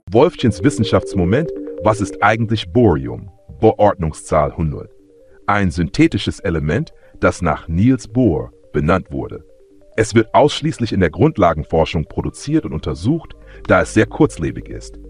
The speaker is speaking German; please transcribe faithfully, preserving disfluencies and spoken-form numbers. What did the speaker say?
Wolffchens Wissenschaftsmoment: Was ist eigentlich Bohrium? Bohr-Ordnungszahl hundert. Ein synthetisches Element, das nach Niels Bohr benannt wurde. Es wird ausschließlich in der Grundlagenforschung produziert und untersucht, da es sehr kurzlebig ist.